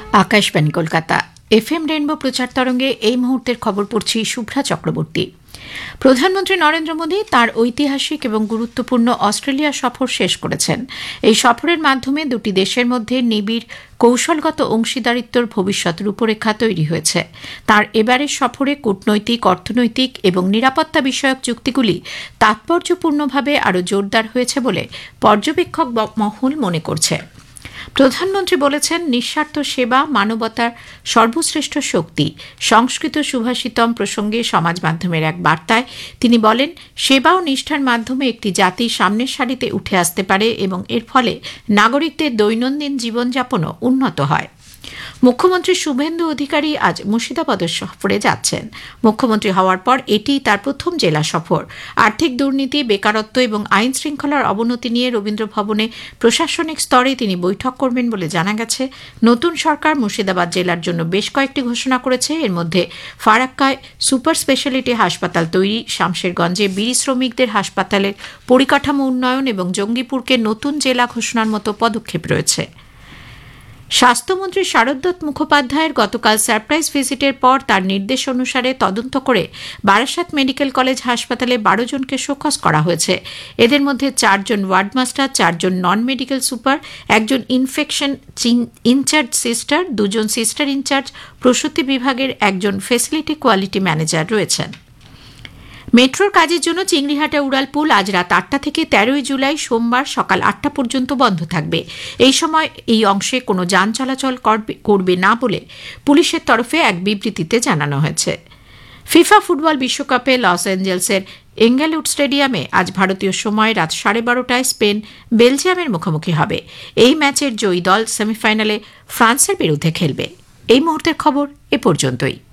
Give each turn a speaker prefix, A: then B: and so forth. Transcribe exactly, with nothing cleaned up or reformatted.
A: Akashvani Kolkata FM rainbow প্রচার তরঙ্গে এই মুহূর্তের খবর পড়ছি শুভ্রা চক্রবর্তী। প্রধানমন্ত্রী নরেন্দ্র মোদী তার ঐতিহাসিক এবং গুরুত্বপূর্ণ অস্ট্রেলিয়া সফর শেষ করেছেন। এই সফরের মাধ্যমে দুটি দেশের মধ্যে নিবিড় কৌশলগত অংশীদারিত্বর ভবিষ্যৎ রূপরেখা তৈরি হয়েছে। তার এবারের সফরে কূটনৈতিক, অর্থনৈতিক এবং নিরাপত্তা বিষয়ক চুক্তিগুলি তাৎপর্যপূর্ণভাবে আরও জোরদার হয়েছে বলে পর্যবেক্ষক মহল মনে করছে। প্রধানমন্ত্রী বলেছেন, নিঃস্বার্থ সেবা মানবতার সর্বশ্রেষ্ঠ শক্তি। সংস্কৃত সুভাষিতম প্রসঙ্গে সমাজ মাধ্যমের এক বার্তায় তিনি বলেন, সেবা ও নিষ্ঠার মাধ্যমে একটি জাতি সামনের সারিতে উঠে আসতে পারে এবং এর ফলে নাগরিকদের দৈনন্দিন জীবনযাপনও উন্নত হয়। মুখ্যমন্ত্রী শুভেন্দু অধিকারী আজ মুর্শিদাবাদ সফরে যাচ্ছেন। মুখ্যমন্ত্রী হওয়ার পর এটি তার প্রথম জেলা সফর। আর্থিক দুর্নীতি, বেকারত্ব এবং আইন শৃঙ্খলার অবনতি নিয়ে রবীন্দ্র ভবনে প্রশাসনিক স্তরে তিনি বৈঠক করবেন বলে জানা গেছে। নতুন সরকার মুর্শিদাবাদ জেলার জন্য বেশ কয়েকটি ঘোষণা করেছে। এর মধ্যে ফারাক্কায় সুপার স্পেশালিটি হাসপাতাল তৈরি, শামশেরগঞ্জে বিড়ি শ্রমিকদের হাসপাতালের পরিকাঠামো উন্নয়ন এবং জঙ্গিপুরকে নতুন জেলা ঘোষণার মতো পদক্ষেপ রয়েছে। স্বাস্থ্যমন্ত্রী শারদ মুখোপাধ্যায়ের গতকাল সারপ্রাইজ ভিজিটের পর তার নির্দেশ অনুসারে তদন্ত করে বারাসাত মেডিকেল কলেজ হাসপাতালে বারো জনকে শোকজ করা হয়েছে। এদের মধ্যে চারজন ওয়ার্ড মাস্টার, চারজন নন মেডিকেল সুপার, একজন ইনফেকশন ইনচার্জ সিস্টার, দুজন সিস্টার ইনচার্জ, প্রসূতি বিভাগের একজন ফেসিলিটি কোয়ালিটি ম্যানেজার রয়েছেন। মেট্রোর কাজের জন্য চিংড়িহাটা উড়ালপুল আজ রাত আটটা থেকে তেরোই জুলাই সোমবার সকাল আটটা পর্যন্ত বন্ধ থাকবে। এই সময় এই অংশে কোনো যান চলাচল করবে না বলে পুলিশের তরফে এক বিবৃতিতে জানানো হয়েছে। ফিফা ফুটবল বিশ্বকাপে লস অ্যাঞ্জেলসের এঙ্গেলউড স্টেডিয়ামে আজ ভারতীয় সময় রাত সাড়ে বারোটায় স্পেন বেলজিয়ামের মুখোমুখি হবে। এই ম্যাচের জয়ী দল সেমিফাইনালে ফ্রান্সের বিরুদ্ধে খেলবে। এই মুহূর্তের খবর এ পর্যন্তই।